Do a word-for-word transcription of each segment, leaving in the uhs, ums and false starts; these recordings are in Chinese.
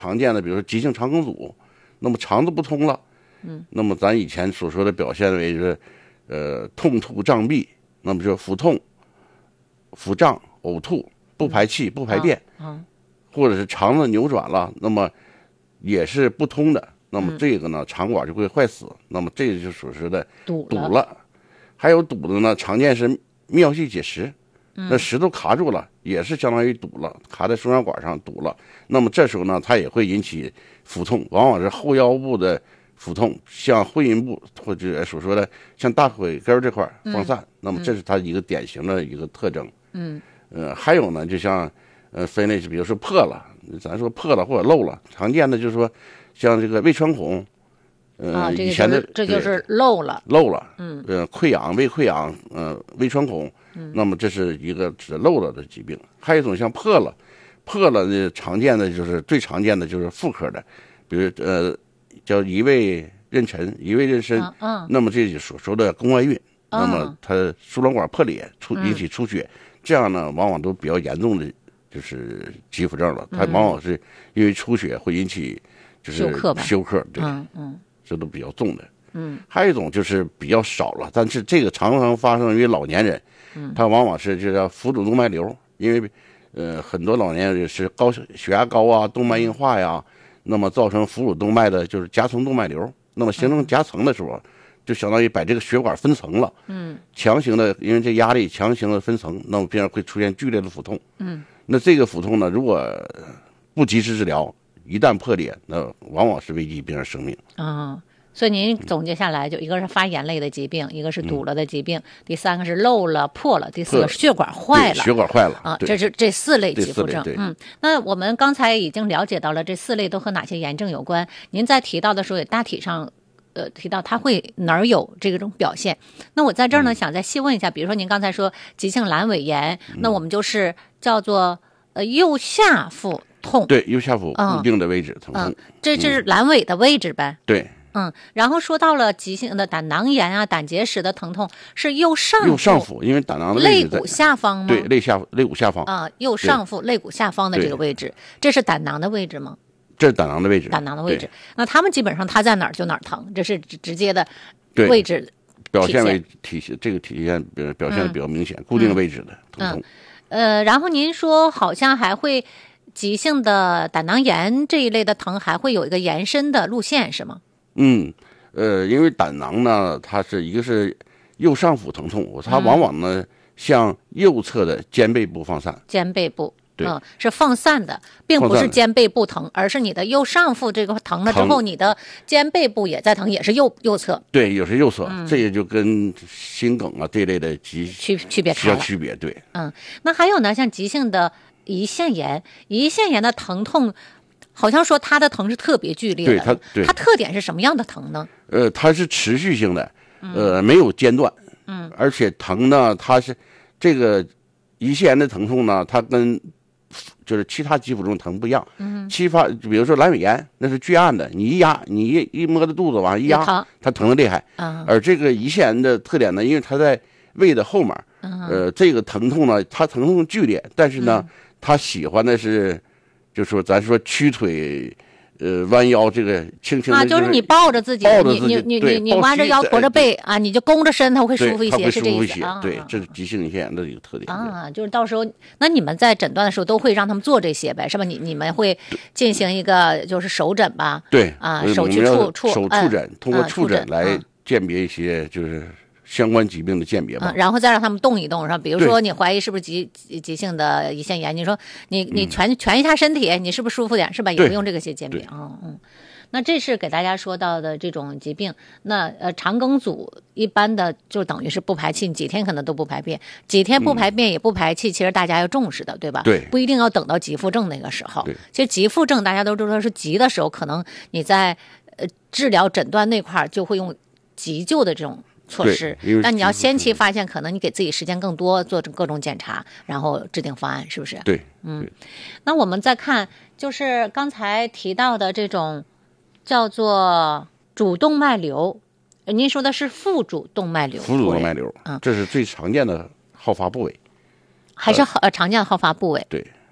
常见的，比如说急性肠梗阻，那么肠子不通了，嗯，那么咱以前所说的表现为是，呃，痛吐胀闭，那么就腹痛、腹胀、呕吐、不排气、不排便， 嗯， 或者是肠子扭转了，那么也是不通的，那么这个呢，肠管就会坏死，那么这就所说的堵了。 堵了。还有堵的呢，常见是泌系结石。那石头卡住了，也是相当于堵了，卡在输尿管上堵了。那么这时候呢，它也会引起腹痛，往往是后腰部的腹痛，像会阴部或者所说的像大腿根这块放散。嗯、那么这是它一个典型的一个特征。 嗯， 呃，还有呢，就像呃分类是，比如说破了，咱说破了或者漏了，常见的就是说像这个胃穿孔。呃， 啊，这个以前的这就是漏了， 漏了， 嗯， 呃，溃疡、胃溃疡，呃，胃穿孔，嗯，那么这是一个指漏了的疾病。还有一种像破了，破了呢，常见的就是最常见的就是妇科的，比如呃，叫移位妊娠、移位妊娠， 嗯，嗯那么这就所说的宫外孕， 嗯、 那么它输卵管破裂出引起出血，嗯、这样呢，往往都比较严重的就是急腹症了。它往往是因为出血会引起就是休克吧， 休克，对， 嗯嗯。 这都比较重的， 嗯， 还有一种就是比较少了，但是这个常常发生于老年人，嗯，它往往是就叫腹主动脉瘤，因为，呃，很多老年人是高血压高啊，动脉硬化呀，那么造成腹主动脉的就是夹层动脉瘤，那么形成夹层的时候，就相当于把这个血管分层了，嗯，强行的因为这压力强行的分层，那么病人会出现剧烈的腹痛，嗯，那这个腹痛呢，如果不及时治疗。一旦破裂，那往往是危及病人生命。 啊、嗯，所以您总结下来，就一个是发炎类的疾病，一个是堵了的疾病，嗯、第三个是漏了、破了，第四个是血管坏了。 血管坏了啊，这是这四类急腹症。 嗯， 那我们刚才已经了解到了这四类都和哪些炎症有关。您在提到的时候也大体上，呃，提到它会哪儿有这种表现。那我在这儿呢，嗯、想再细问一下，比如说您刚才说急性阑尾炎，嗯、那我们就是叫做呃右下腹。痛， 对，右下腹固定的位置疼痛， 嗯、这这是阑尾的位置呗？ 对， 嗯，然后说到了急性的胆囊炎啊、胆结石的疼痛是右上腹， 右上腹，因为胆囊的肋骨下方吗？ 对，肋下肋骨下方啊，右上腹肋骨下方的这个位置，这是胆囊的位置吗？ 这是胆囊的位置， 胆囊的位置。那他们基本上它在哪儿就哪儿疼，这是直接的位置表现为体现，这个体现表表现的比较明显，嗯、固定位置的疼痛。 嗯、呃，然后您说好像还会。急性的胆囊炎这一类的疼还会有一个延伸的路线是吗？ 嗯，呃，因为胆囊呢，它是一个是右上腹疼痛，它往往呢、嗯、向右侧的肩背部放散。 肩背部， 对， 嗯，是放散的，并不是肩背部疼，而是你的右上腹这个疼了之后，你的肩背部也在疼，也是右右侧。 对，也是右侧，嗯、这也就跟心梗啊这类的急区区别开了。 区别对， 嗯，那还有呢，像急性的。胰腺炎，胰腺炎的疼痛，好像说它的疼是特别剧烈的。 对它，对它特点是什么样的疼呢？ 呃，它是持续性的，呃，嗯、没有间断。嗯，而且疼呢，它是这个胰腺炎的疼痛呢，它跟就是其他急腹症疼不一样。嗯，其他比如说阑尾炎，那是巨按的，你一压，你一一摸着肚子往上一压，它疼得厉害。嗯，而这个胰腺炎的特点呢，因为它在胃的后面，嗯、呃，这个疼痛呢，它疼痛剧烈，但是呢。嗯他喜欢的是，就说咱说屈腿，呃，弯腰，这个轻轻的、就是， 啊，就是你抱着自己， 抱着自己， 你你你你弯着腰，驼着背啊，你就弓着身，它会舒服一些，是这意思啊？对，这是急性胰腺炎的一个特点啊。就是到时候，那你们在诊断的时候都会让他们做这些呗，是吧？你你们会进行一个就是手诊吧？ 对啊，手去触触手触诊，通过触诊来嗯鉴别一些就是。相关疾病的鉴别吧、 嗯，然后再让他们动一动，是吧？比如说你怀疑是不是急急性的胰腺炎，你说你你全、嗯、全一下身体，你是不是舒服点，是吧？也不用这个些鉴别啊，嗯嗯。那这是给大家说到的这种疾病。那呃，肠梗阻一般的就等于是不排气，你几天可能都不排便，几天不排便也不排气，嗯、其实大家要重视的，对吧？ 对， 不一定要等到急腹症那个时候。其实急腹症大家都知道是急的时候，可能你在呃治疗诊断那块就会用急救的这种。措施，但你要先期发现，可能你给自己时间更多，做各种检查，然后制定方案，是不是？ 对， 嗯。那我们再看，就是刚才提到的这种叫做主动脉瘤，您说的是腹主动脉瘤， 腹主动脉瘤，嗯，这是最常见的好发部位， 还是呃常见的好发部位？ 对，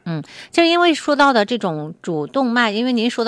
嗯，就因为说到的这种主动脉，因为您说到